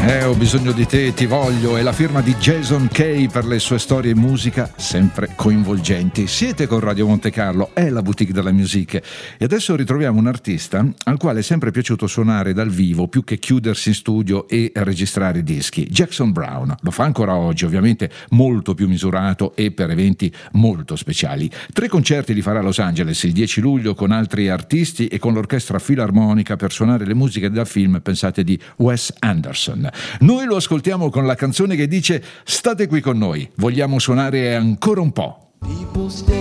Ho bisogno di te, ti voglio, è la firma di Jason Kay per le sue storie e musica sempre coinvolgenti. Siete con Radio Monte Carlo, è la boutique della musique, e adesso ritroviamo un artista al quale è sempre piaciuto suonare dal vivo più che chiudersi in studio e registrare dischi. Jackson Browne lo fa ancora oggi, ovviamente molto più misurato e per eventi molto speciali. 3 concerti li farà a Los Angeles il 10 luglio con altri artisti e con l'orchestra filarmonica per suonare le musiche dal film, pensate, di Wes Anderson. Noi lo ascoltiamo con la canzone che dice: state qui con noi, vogliamo suonare ancora un po'.